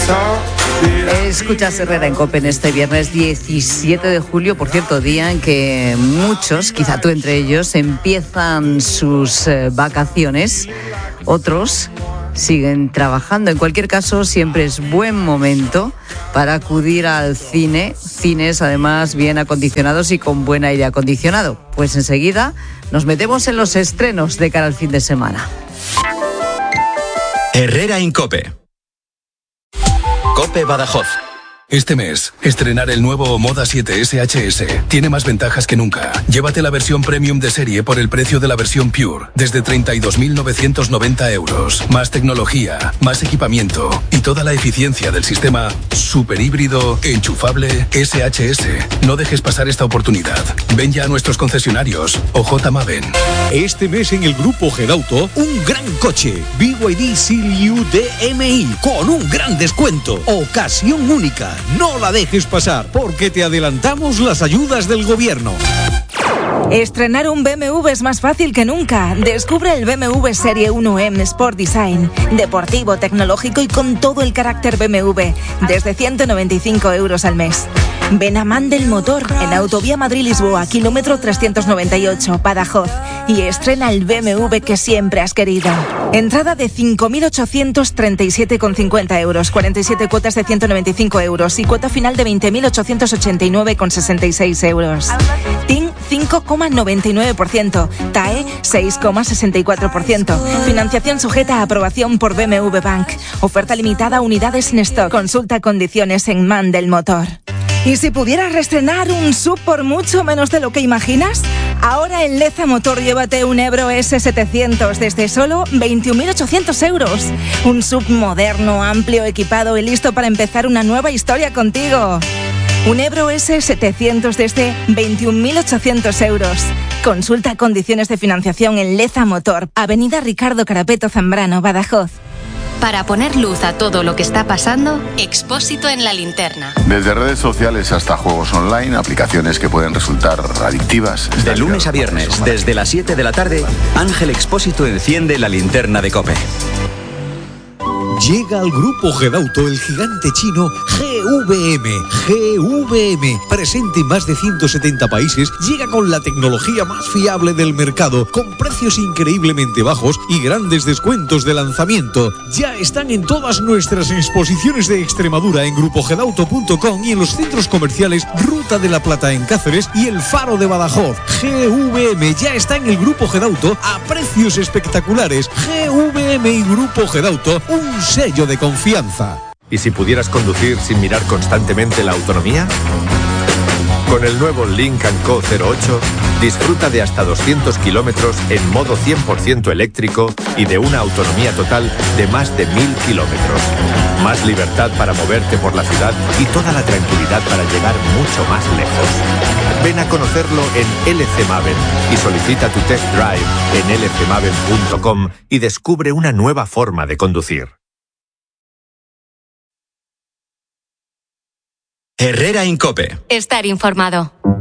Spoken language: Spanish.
Escuchas Herrera en COPE en este viernes 17 de julio, por cierto, día en que muchos, quizá tú entre ellos, empiezan sus vacaciones, otros siguen trabajando. En cualquier caso, siempre es buen momento para acudir al cine, cines además bien acondicionados y con buen aire acondicionado. Pues enseguida nos metemos en los estrenos de cara al fin de semana. Herrera en COPE. COPE Badajoz. Este mes, estrenar el nuevo Moda 7 SHS tiene más ventajas que nunca. Llévate la versión premium de serie por el precio de la versión Pure, desde 32.990 euros. Más tecnología, más equipamiento y toda la eficiencia del sistema super híbrido enchufable SHS. No dejes pasar esta oportunidad. Ven ya a nuestros concesionarios o J-Maven. Este mes en el Grupo Gedauto, un gran coche. BYD Seal DMI con un gran descuento. Ocasión única. No la dejes pasar, porque te adelantamos las ayudas del gobierno. Estrenar un BMW es más fácil que nunca. Descubre el BMW Serie 1M Sport Design, deportivo, tecnológico y con todo el carácter BMW, desde 195 euros al mes. Ven a Mandel Motor, en Autovía Madrid-Lisboa, kilómetro 398, Badajoz, y estrena el BMW que siempre has querido. Entrada de 5.837,50 euros, 47 cuotas de 195 euros y cuota final de 20.889,66 euros. TIN 5,99%, TAE 6,64%. Financiación sujeta a aprobación por BMW Bank. Oferta limitada a unidades en stock. Consulta condiciones en Mandel Motor. ¿Y si pudieras reestrenar un SUV por mucho menos de lo que imaginas? Ahora en Leza Motor llévate un Ebro S700 desde solo 21.800 euros. Un SUV moderno, amplio, equipado y listo para empezar una nueva historia contigo. Un Ebro S700 desde 21.800 euros. Consulta condiciones de financiación en Leza Motor, Avenida Ricardo Carapeto Zambrano, Badajoz. Para poner luz a todo lo que está pasando, Expósito en la linterna. Desde redes sociales hasta juegos online, aplicaciones que pueden resultar adictivas. De lunes a viernes, desde las 7 de la tarde, Ángel Expósito enciende la linterna de COPE. Llega al Grupo Gedauto el gigante chino GVM, presente en más de 170 países, llega con la tecnología más fiable del mercado, con precios increíblemente bajos y grandes descuentos de lanzamiento. Ya están en todas nuestras exposiciones de Extremadura en grupogedauto.com y en los centros comerciales Ruta de la Plata en Cáceres y El Faro de Badajoz. GVM ya está en el Grupo Gedauto a precios espectaculares. GVM y Grupo Gedauto, un sello de confianza. ¿Y si pudieras conducir sin mirar constantemente la autonomía? Con el nuevo Lynk & Co 08, disfruta de hasta 200 kilómetros en modo 100% eléctrico y de una autonomía total de más de 1.000 kilómetros. Más libertad para moverte por la ciudad y toda la tranquilidad para llegar mucho más lejos. Ven a conocerlo en LC Maven y solicita tu test drive en lcmaven.com y descubre una nueva forma de conducir. Herrera en COPE. Estar informado.